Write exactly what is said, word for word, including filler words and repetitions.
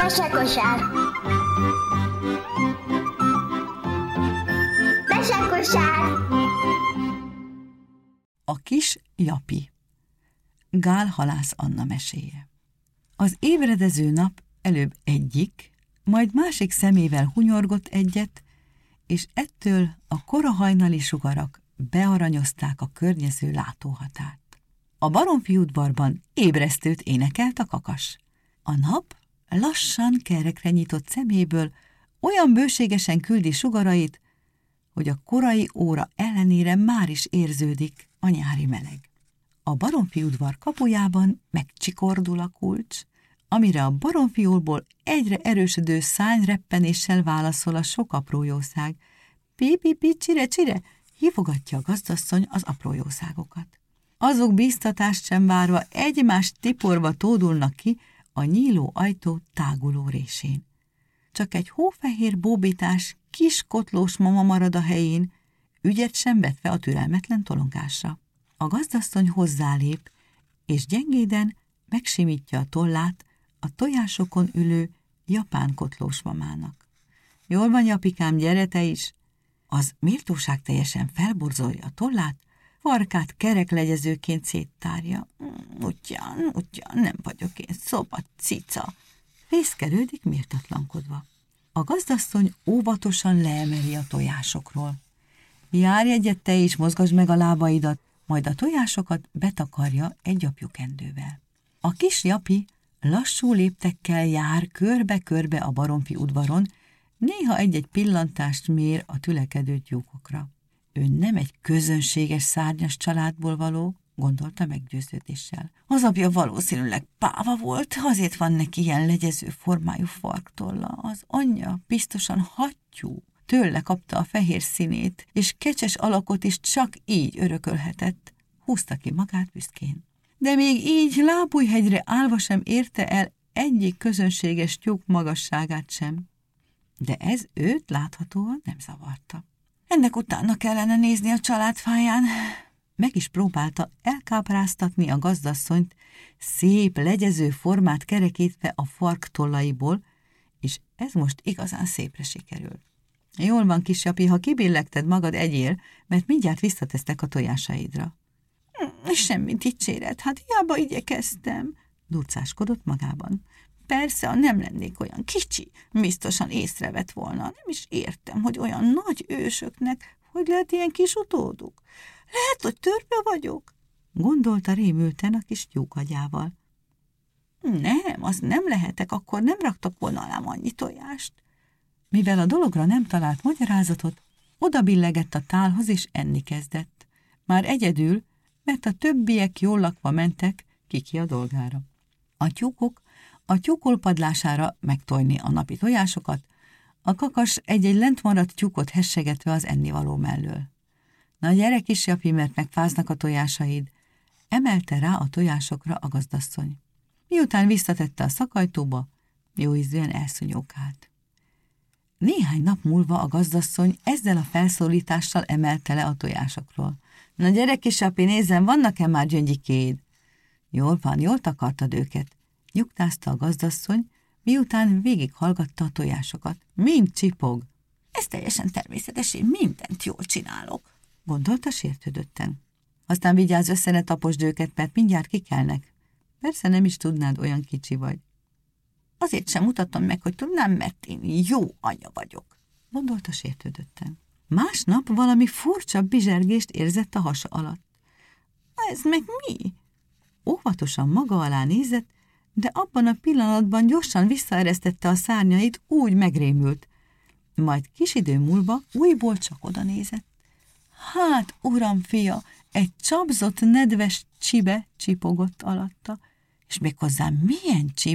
Mesekosár. Mesekosár. A kis Japi. Gál halász Anna meséje. Az ébredező nap előbb egyik, majd másik szemével hunyorgott egyet, és ettől a kora hajnali sugarak bearanyozták a környező látóhatárt. A Baromfi udvarban ébresztőt énekelt a kakas. A nap lassan kerekre nyitott szeméből olyan bőségesen küldi sugarait, hogy a korai óra ellenére már is érződik a nyári meleg. A Baromfi udvar kapujában megcsikordul a kulcs, amire a baromfiúlból egyre erősödő szárnyreppenéssel válaszol a sok apró jószág. Pi-pi-pi, csire-csire, hívogatja a gazdasszony az apró jószágokat. Azok bíztatást sem várva egymást tiporva tódulnak ki a nyíló ajtó táguló résén. Csak egy hófehér bóbítás kis kotlós mama marad a helyén, ügyet sem vetve a türelmetlen tolongásra. A gazdasszony hozzálép, és gyengéden megsimítja a tollát a tojásokon ülő japán kotlós mamának. Jól van, Japikám, gyere te is! Az méltóság teljesen felborzolja a tollát, farkát kereklegyezőként széttárja. Ugyan, ugyan, nem vagyok én szobat cica. Fészkelődik méltatlankodva. A gazdasszony óvatosan leemeli a tojásokról. Járj egyet te is, mozgasd meg a lábaidat, majd a tojásokat betakarja egy gyapjukendővel. A kis Japi lassú léptekkel jár körbe-körbe a Baromfi udvaron, néha egy-egy pillantást mér a tülekedő tyúkokra. Ő nem egy közönséges szárnyas családból való, gondolta meggyőződéssel. Az apja valószínűleg páva volt, azért van neki ilyen legyező formájú farktolla. Az anyja biztosan hattyú, tőle kapta a fehér színét, és kecses alakot is csak így örökölhetett, húzta ki magát büszkén. De még így lábújhegyre állva sem érte el egyik közönséges tyúk magasságát sem. De ez őt láthatóan nem zavarta. Ennek utána kellene nézni a családfáján. Meg is próbálta elkápráztatni a gazdasszonyt, szép, legyező formát kerekítve a fark tollaiból, és ez most igazán szépre sikerült. Jól van, kis Japi, ha kibillegted magad, egyél, mert mindjárt visszatesztek a tojásaidra. Semmi dicséret, hát hiába igyekeztem, durcáskodott magában. Persze, ha nem lennék olyan kicsi, biztosan észrevett volna. Nem is értem, hogy olyan nagy ősöknek hogy lehet ilyen kis utóduk. Lehet, hogy törpe vagyok, gondolta rémülten a kis tyúkagyával. Nem, az nem lehetek, akkor nem raktak volna alám annyi tojást. Mivel a dologra nem talált magyarázatot, oda billegett a tálhoz és enni kezdett. Már egyedül, mert a többiek jól lakva mentek kiki a dolgára. A tyúkok a tyúkolpadlására megtojni a napi tojásokat, a kakas egy-egy lent maradt tyúkot hessegetve az ennivaló mellől. Na gyere, kis Japi, mert megfáznak a tojásaid, emelte rá a tojásokra a gazdasszony. Miután visszatette a szakajtóba, jóízűen elszúnyókált. Néhány nap múlva a gazdasszony ezzel a felszólítással emelte le a tojásokról. Na gyere, kis Japi, nézzem, vannak-e már gyöngyikéd? Jól van, jól takartad őket, nyugtázta a gazdasszony, miután végighallgatta a tojásokat. Mind csipog. Ez teljesen természetes, én mindent jól csinálok, gondolta sértődötten. Aztán vigyázz, össze ne taposd őket, mert mindjárt kikelnek. Persze nem is tudnád, olyan kicsi vagy. Azért sem mutatom meg, hogy tudnám, mert én jó anya vagyok, gondolta sértődötten. Másnap valami furcsa bizsergést érzett a hasa alatt. Ez meg mi? Óvatosan maga alá nézett, de abban a pillanatban gyorsan visszaeresztette a szárnyait, úgy megrémült. Majd kis idő múlva újból csak oda nézett. Hát, uram fia, egy csapzott nedves csibe csipogott alatta, és méghozzá milyen csibe?